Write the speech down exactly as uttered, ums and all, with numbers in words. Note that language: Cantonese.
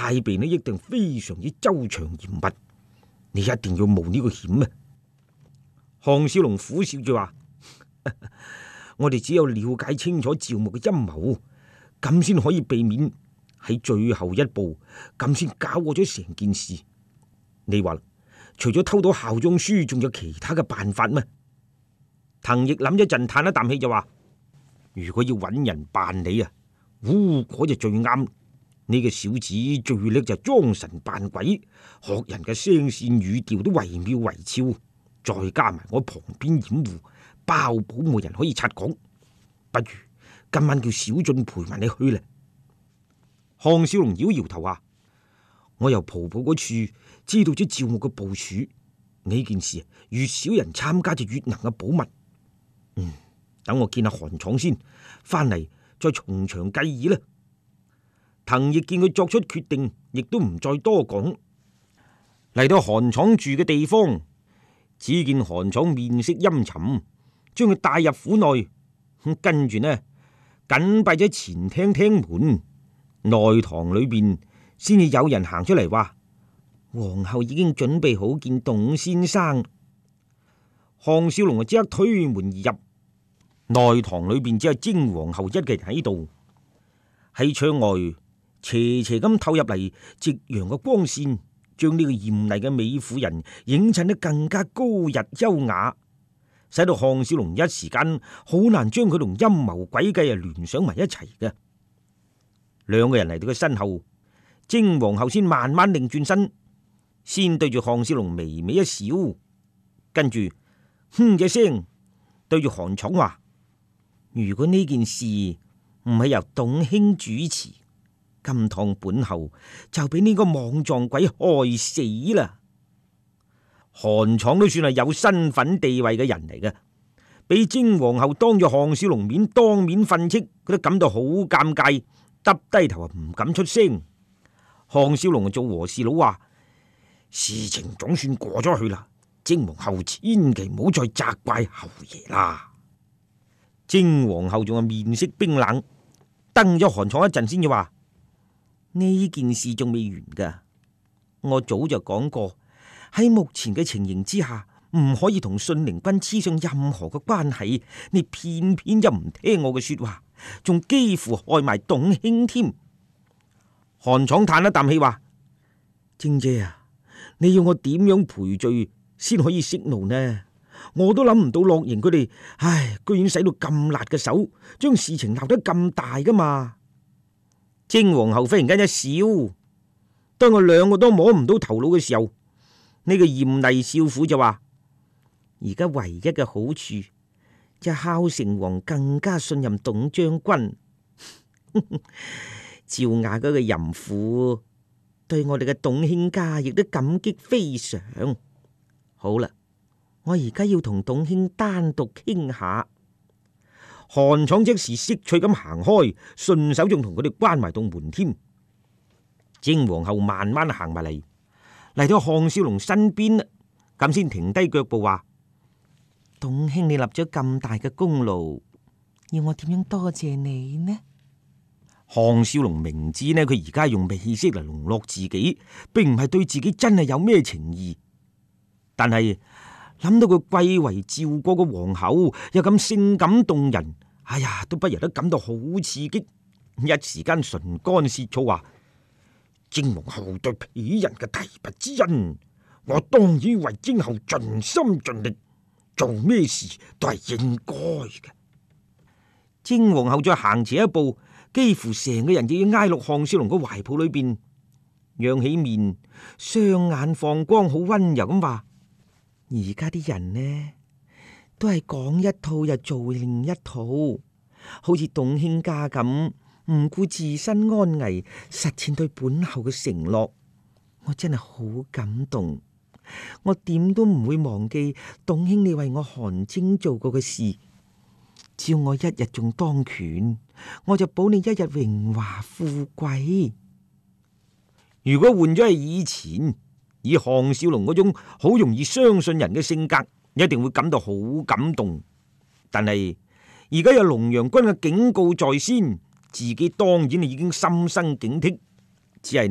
戒備呢一定非常之周詳嚴密，你一定要冒呢個險啊！項少龍苦笑住話：我哋只有了解清楚趙牧嘅陰謀，咁先可以避免喺最後一步咁先搞禍咗成件事。你話除咗偷到效忠書，仲有其他嘅辦法咩？滕毅諗一陣，嘆一啖氣就話：如果要揾人辦理啊，烏果就最啱。呢個小子最叻就裝神扮鬼，學人嘅聲線語調都惟妙惟肖，再加埋我旁邊掩護，包保冇人可以察覺。不如今晚叫小俊陪埋你去咧。項少龍搖搖頭話：我由蒲蒲嗰處知道咗趙牧嘅部署，呢件事越少人參加就越能夠保密。嗯，等我見下韓闖先，翻嚟再從長計議啦。滕毅見佢作出決定，亦都唔再多講。嚟到韓闖住嘅地方，只見韓闖面色陰沉，將佢帶入府內，跟住呢緊閉咗前廳廳門。內堂裏邊先至有人行出嚟話：皇后已經準備好見董先生。項少龍就即刻推門而入，內堂裏邊只有精皇后一個人喺度，喺窗外斜斜咁透入嚟夕陽嘅光線，將呢個艷麗嘅美婦人映襯得更加高逸優雅，使到項少龍一時間好難將佢同陰謀詭計啊聯想埋一齊嘅。兩個人嚟到佢身後，精皇后先慢慢擰轉身，先對住項少龍微微一笑，跟住哼一聲對住韓闖話：如果呢件事唔係由董卿主持，今趟本后就俾呢個莽撞鬼害死啦！韓闖都算係有身份地位嘅人嚟嘅，俾精皇后當住項少龍面當面訓斥，佢都感到好尷尬，耷低頭啊唔敢出聲。項少龍做和事佬話：事情總算過咗去啦，精皇后千祈唔好再責怪侯爺啦。精皇后仲係面色冰冷，瞪咗韓闖一陣先至話：呢件事仲未完噶，我早就講過，喺目前嘅情形之下，唔可以同信陵君黐上任何嘅關係。你偏偏又唔聽我嘅說話，仲幾乎害埋董卿添。韓闖嘆一啖氣話：晶姐啊，你要我點樣賠罪先可以息怒呢？我都諗唔到樂瑩佢哋，唉，居然使到咁辣嘅手，將事情鬧得咁大噶嘛。精皇后忽然間一笑，當我兩個都摸唔到頭腦嘅時候，呢、這個艷麗少婦就話：而家唯一嘅好處就係孝成王更加信任董將軍，趙雅嗰個淫婦對我哋嘅董卿家亦都感激非常。好啦，我而家要同董卿單獨傾下。韓闖即時識趣咁行開，順手仲同佢哋關埋棟門添。精皇后慢慢行埋嚟，嚟到項少龍身邊，咁先停低腳步話：董卿，你立咗咁大嘅功勞，要我點樣多謝你呢？項少龍明知呢，佢而家用美色嚟籠絡自己，並唔係對自己真係有咩情意，但係諗到佢貴為趙國嘅皇后，又咁性感動人，哎呀，都不由得感到好刺激，一時間唇乾舌燥話：精皇后對鄙人嘅提拔之恩，我當然為精后盡心盡力，做咩事都係應該嘅。精皇后再行前一步，幾乎成個人就要挨落項少龍嘅懷抱裏邊，仰起面，雙眼放光，好溫柔咁話：而家啲人呢，都係講一套又做另一套，好似董卿家咁，唔顧自身安危，實踐對本后嘅承諾。我真係好感動，我點都唔會忘記董卿你為我韓晶做過嘅事。只要我一日仲當權，我就保你一日榮華富貴。如果換咗係以前，以項少龍嗰種好容易相信人嘅性格，一定會感到好感動。但係而家有龍陽君嘅警告在先，自己當然已經心生警惕，只係